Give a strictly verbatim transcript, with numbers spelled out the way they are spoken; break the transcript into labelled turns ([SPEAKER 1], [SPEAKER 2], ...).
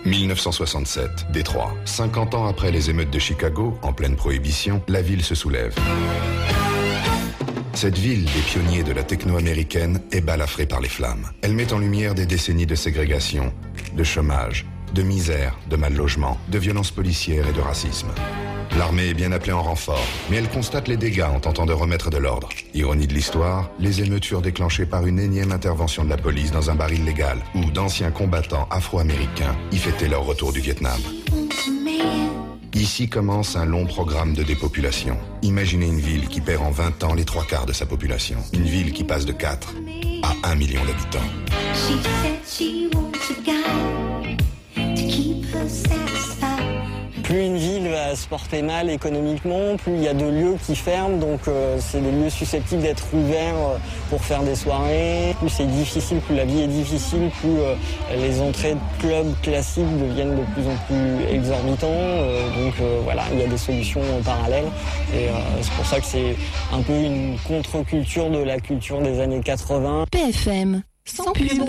[SPEAKER 1] mille neuf cent soixante-sept, Détroit. cinquante ans après les émeutes de Chicago, en pleine prohibition, la ville se soulève. Cette ville des pionniers de la techno américaine est balafrée par les flammes. Elle met en lumière des décennies de ségrégation, de chômage, de misère, de mal logement, de violences policières et de racisme. L'armée est bien appelée en renfort, mais elle constate les dégâts en tentant de remettre de l'ordre. Ironie de l'histoire, les émeutes furent déclenchées par une énième intervention de la police dans un bar illégal, où d'anciens combattants afro-américains y fêtaient leur retour du Vietnam. Ici commence un long programme de dépopulation. Imaginez une ville qui perd en vingt ans les trois quarts de sa population. Une ville qui passe de quatre à un million d'habitants.
[SPEAKER 2] Plus une ville va se porter mal économiquement, plus il y a de lieux qui ferment, donc euh, c'est des lieux susceptibles d'être ouverts euh, pour faire des soirées. Plus c'est difficile, plus la vie est difficile, plus euh, les entrées de clubs classiques deviennent de plus en plus exorbitants. Euh, donc euh, voilà, il y a des solutions euh, parallèles. Et euh, c'est pour ça que c'est un peu une contre-culture de la culture des années quatre-vingts.
[SPEAKER 3] P F M, sans pub.